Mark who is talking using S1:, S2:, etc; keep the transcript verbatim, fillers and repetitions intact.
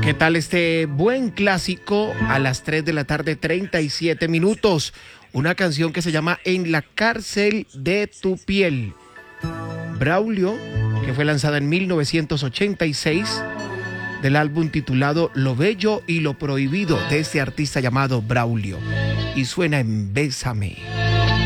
S1: ¿Qué tal este buen clásico a las tres de la tarde, treinta y siete minutos? Una canción que se llama En la cárcel de tu piel. Braulio, que fue lanzada en mil novecientos ochenta y seis, del álbum titulado Lo Bello y lo Prohibido, de este artista llamado Braulio. Y suena en Bésame.